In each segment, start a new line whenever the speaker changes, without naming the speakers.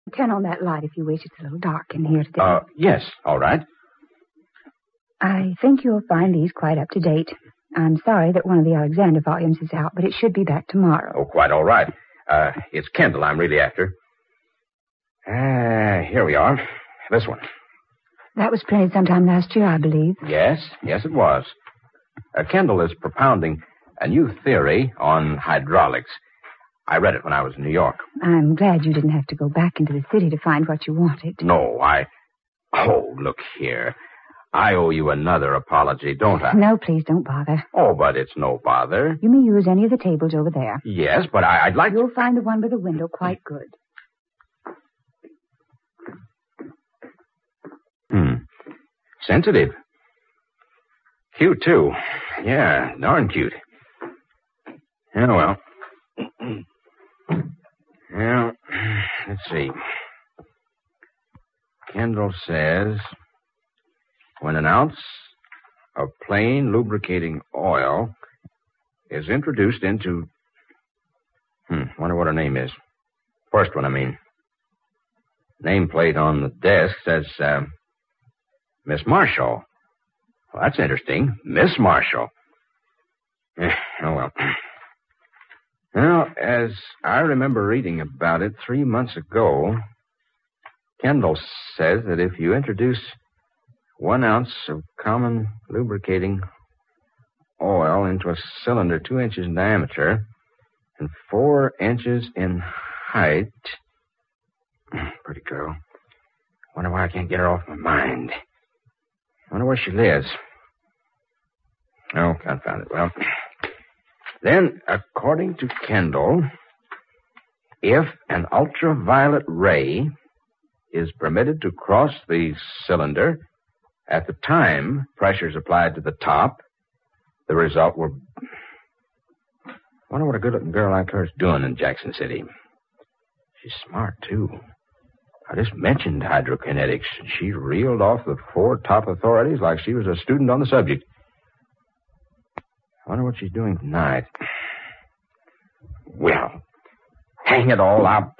Turn on that light if you wish. It's a little dark in here today.
Yes, all right.
I think you'll find these quite up to date. I'm sorry that one of the Alexander volumes is out, but it should be back tomorrow.
Oh, quite all right. It's Kendall I'm really after. Here we are. This one.
That was printed sometime last year, I believe.
Yes, it was. Kendall is propounding a new theory on hydraulics. I read it when I was in New York.
I'm glad you didn't have to go back into the city to find what you wanted.
No, Oh, look here. I owe you another apology, don't I?
No, please, don't bother.
Oh, but it's no bother.
You may use any of the tables over there.
Yes, but I'd like
You'll find the one by the window quite good.
Sensitive. Cute, too. Yeah, darn cute. Yeah, well. Well, let's see. Kendall says, when an ounce of plain lubricating oil is introduced into... wonder what her name is. First one, I mean. Nameplate on the desk says, Miss Marshall. Well, that's interesting. Miss Marshall. Oh, well. Well, as I remember reading about it 3 months ago, Kendall says that if you introduce 1 ounce of common lubricating oil into a cylinder 2 inches in diameter and 4 inches in height... Pretty girl. Wonder why I can't get her off my mind. Wonder where she lives. Oh, confound it. Well, then, according to Kendall, if an ultraviolet ray is permitted to cross the cylinder at the time pressure is applied to the top, the result will... Wonder what a good-looking girl like her is doing in Jackson City. She's smart, too. I just mentioned hydrokinetics, and she reeled off the 4 top authorities like she was a student on the subject. I wonder what she's doing tonight. Well, hang it all up.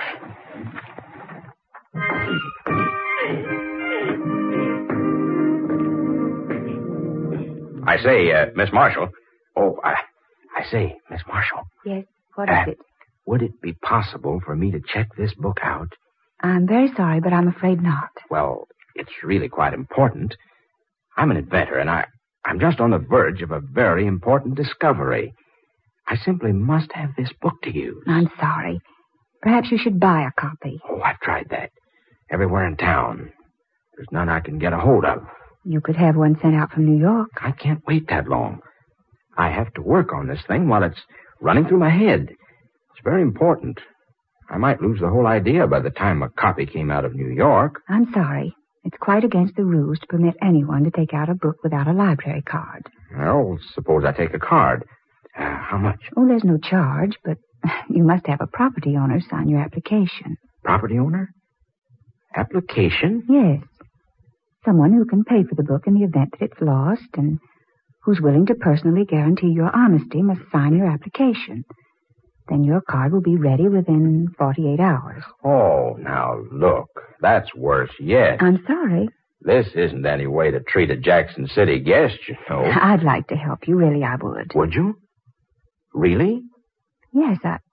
I say, Miss Marshall. Oh, I say, Miss Marshall.
Yes, what is it?
Would it be possible for me to check this book out?
I'm very sorry, but I'm afraid not.
Well, it's really quite important. I'm an inventor, and I'm just on the verge of a very important discovery. I simply must have this book to use.
I'm sorry. Perhaps you should buy a copy.
Oh, I've tried that. Everywhere in town. There's none I can get a hold of.
You could have one sent out from New York.
I can't wait that long. I have to work on this thing while it's running through my head. It's very important. I might lose the whole idea by the time a copy came out of New York.
I'm sorry. It's quite against the rules to permit anyone to take out a book without a library card.
Well, suppose I take a card. How much?
Oh, there's no charge, but you must have a property owner sign your application.
Property owner? Application?
Yes. Someone who can pay for the book in the event that it's lost and who's willing to personally guarantee your honesty must sign your application. Then your card will be ready within 48 hours.
Oh, now look. That's worse yet.
I'm sorry.
This isn't any way to treat a Jackson City guest, you know.
I'd like to help you. Really, I would.
Would you? Really?
Yes,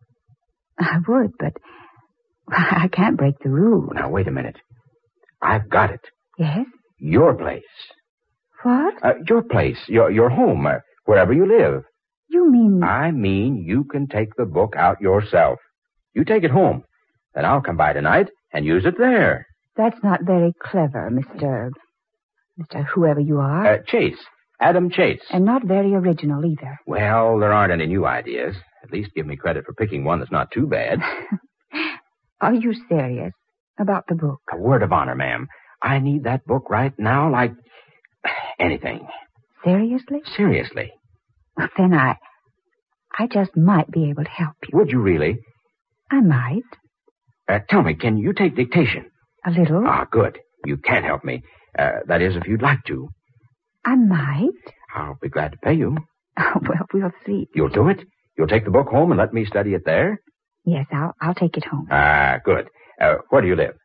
I would, but I can't break the rules.
Now, wait a minute. I've got it.
Yes?
Your place.
What?
Your place. Your home. Wherever you live.
You mean...
I mean you can take the book out yourself. You take it home. Then I'll come by tonight and use it there.
That's not very clever, Mr. whoever you are.
Chase. Adam Chase.
And not very original either.
Well, there aren't any new ideas. At least give me credit for picking one that's not too bad.
Are you serious about the book?
A word of honor, ma'am. I need that book right now like anything.
Seriously?
Seriously.
Well, then I just might be able to help you.
Would you really?
I might.
Tell me, can you take dictation?
A little.
Ah, good. You can help me. That is, if you'd like to.
I might.
I'll be glad to pay you.
Oh, well, we'll see.
You'll do it? You'll take the book home and let me study it there?
Yes, I'll take it home.
Ah, good. Where do you live?